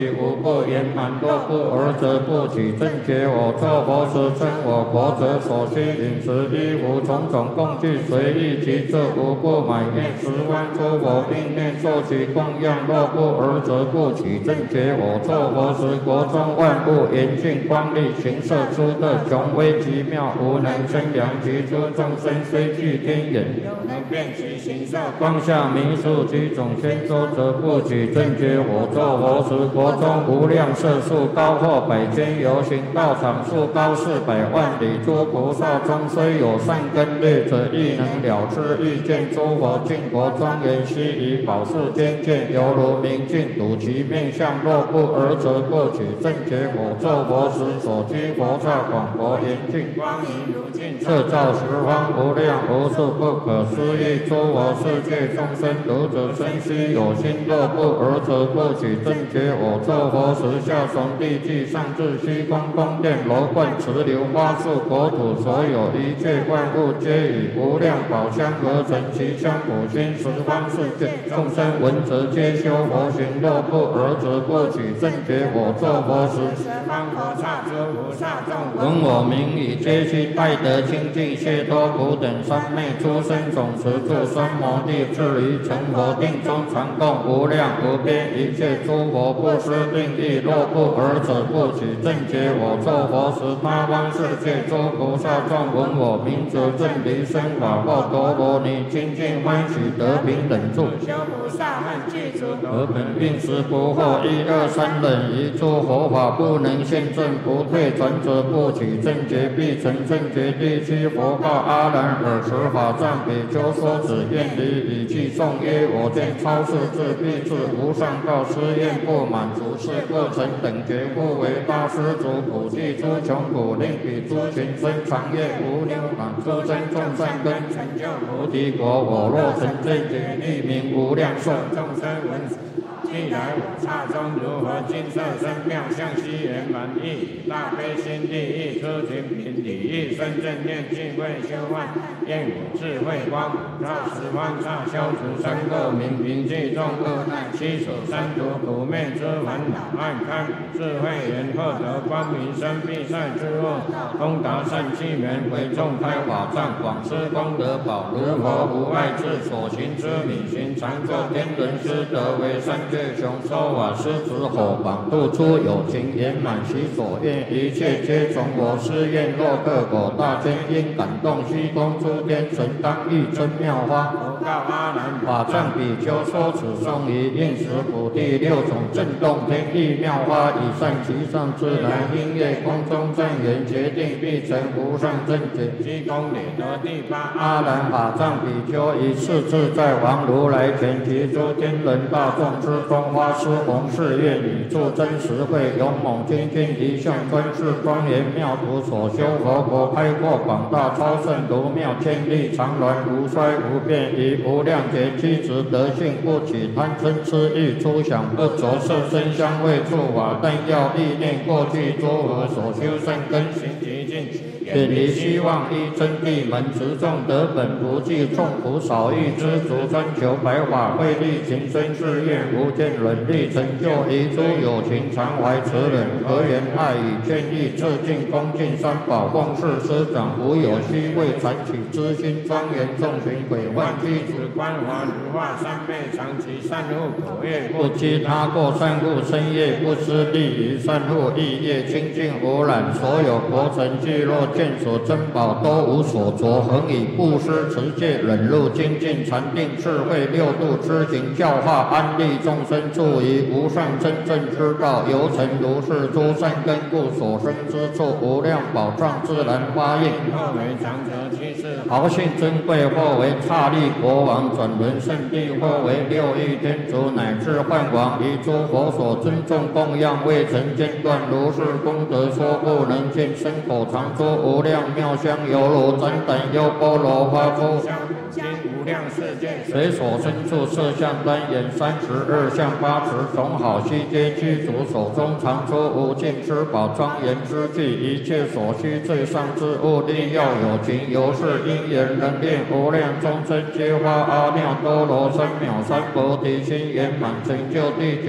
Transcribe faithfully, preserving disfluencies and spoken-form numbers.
无不圆满，若不尔则不起正觉。我作佛时，称我国者所需饮食衣服种种供具随意其次，无不买遍十方诸佛应念受其供养。若不尔则不起正觉。我作佛时，国中万物严峻光丽，形色出的雄威极妙，无能生量其诸众生虽具天眼，有能辨其形色。光下弥数几种千周，则不起正觉。我作佛时，国中无量色数高或百千游行道场数高四百万里，诸菩萨中虽有善根劣者，亦能了知欲见诸佛净佛庄严悉以宝树间见，犹如明镜睹其面相。若不尔则不起正觉。我作佛时，所居佛刹广博严峻，光明如镜，摄照十方无量无数不可思议诸佛世界众生，如者生须有心。若不尔则不起正觉。我作佛时，下从地际，上至虚空宫殿楼观池流花树国土，所有一切万物，皆以无量宝香而成。其香普熏十方世界众生闻则皆修佛行。若不尔则不起正觉。我作佛时，十方佛刹诸菩萨众闻我名已，皆悉拜得清净解脱苦等三昧诸生总持住三摩地，至于成佛定中，常供无量无边一切诸佛不施定意。若不尔则不起正觉。我作佛时，八方世界诸菩萨众闻我名，则正离生法报陀罗尼，清净欢喜得平等住。修菩萨恨具足，得本并实不惑。一二三忍一诸佛法不能现证，不退转者不起正觉，必成正觉。第七佛告阿难：尔时法藏比丘说此愿离，以记颂曰：我见超世智必至无上道，施愿不满足，是过程等觉，故为大施主普济诸穷苦，令彼诸群生长业无量满，诸增众善根，成就菩提果。我若成正觉，立名无量寿。众生闻既来我刹中，如何金色身妙相悉圆满意，大悲心地意，出群品体意，生正念净慧修万，愿我智慧光普照十方刹，消除三垢明平济众恶难，七手三毒苦灭之烦恼，暗开智慧眼，获得光明生必塞之恶，通达善气缘，为众开法藏，广施功德宝，如佛无碍智，所行之理行，常作天人师德，为三界雄收瓦施子火榜，度出有情圆满其所愿，一切皆从我施愿。若各果大千因感动虚空诸天神，当欲真妙花。佛告阿难：法藏比丘说此颂于应时普地，六种震动天地妙花，以善其上自然音乐，空中正言决定必成无上正觉。积功累得第八阿难法藏比丘，以是自在王如来前，及诸天人大众之中，花施弘誓愿，以助真实慧，勇猛精进一向专事，庄严妙土所修佛国，开阔广大超胜如妙，千里长鸾无衰无变，以无量劫机智德性，不起贪嗔痴欲，出想不着色身香味触法，但要意念过去诸佛所修善根行极尽，远离希望依真谛门，持众得本不计，众苦少欲知足，专求白法慧力，情深誓愿无间忍力，成就一诸有情，常怀慈忍，和缘爱语，劝义致敬，恭敬三宝，奉事师长，无有虚伪，传起之心，庄严众群，毁幻具子，观华如化，三昧常起，善护口业，不积他过，善护身业，不失利于善护意业，清净无染，所有国城聚落见所珍宝，都无所着，恒以布施持戒忍辱精进禅定智慧六度之行，教化安利众生，处于无上真正之道，由成如是诸善根故，所生之处无量宝藏自然发应，或为长者居士，豪信珍贵，或为刹利国王转轮圣地，或为六欲天竺，乃至幻王，以诸佛所尊重供养，未曾间断，如是功德说不能尽，身口常说无量妙香，犹如展胆优波罗花出今无量世界，随所身处色相单眼，三十二相八十种好悉皆具足，手中常出无尽之宝，庄严之具，一切所需最上之物，力要有情，由是因缘能练，无量众生皆发阿耨多罗三藐三菩提心，圆满成就地